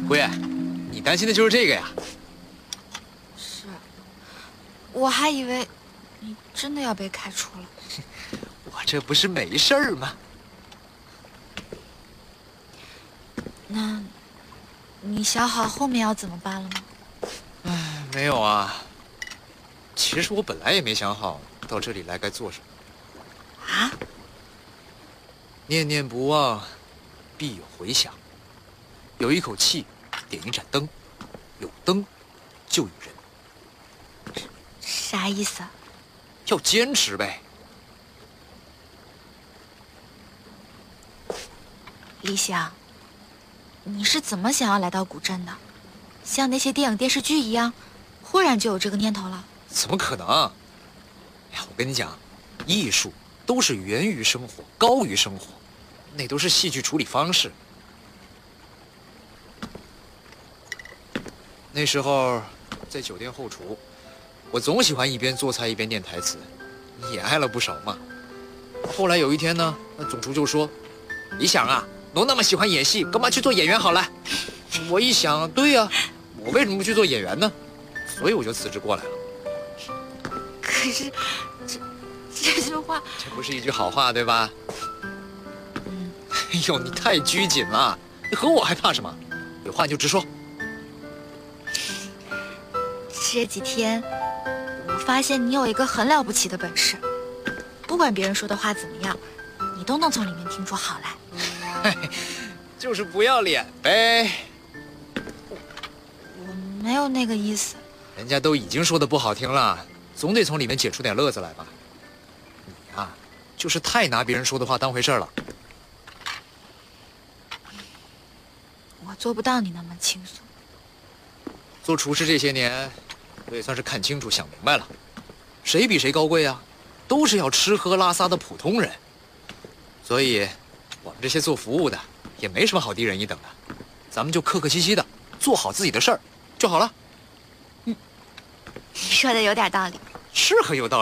辉，你担心的就是这个呀？ 是，我还以为你真的要被开除了。 我这不是没事儿吗？ 那，你想好后面要怎么办了吗？ 唉，没有啊。其实我本来也没想好到这里来该做什么。 啊？ 念念不忘，必有回响。有一口气，点一盏灯；有灯，就有人。 啥意思啊？ 要坚持呗。 李想，你是怎么想要来到古镇的？像那些电影电视剧一样，忽然就有这个念头了？ 怎么可能？哎呀，我跟你讲，艺术都是源于生活，高于生活，那都是戏剧处理方式。那时候在酒店后厨，我总喜欢一边做菜一边念台词，也挨了不少骂。后来有一天呢，那总厨就说：“李想啊，侬那么喜欢演戏，干嘛去做演员好了？”我一想，对呀，我为什么不去做演员呢？所以我就辞职过来了。 可是，这句话， 这不是一句好话，对吧？哎呦，你太拘谨了，你和我还怕什么？有话你就直说。 这几天，我发现你有一个很了不起的本事，不管别人说的话怎么样，你都能从里面听出好来。 就是不要脸呗。 我没有那个意思。 人家都已经说的不好听了，总得从里面解出点乐子来吧。你呀，就是太拿别人说的话当回事了。 我做不到你那么轻松。 做厨师这些年，我也算是看清楚、想明白了，谁比谁高贵啊？都是要吃喝拉撒的普通人。所以，我们这些做服务的也没什么好低人一等的，咱们就客客气气的做好自己的事儿就好了。 你说的有点道理。 是很有道理。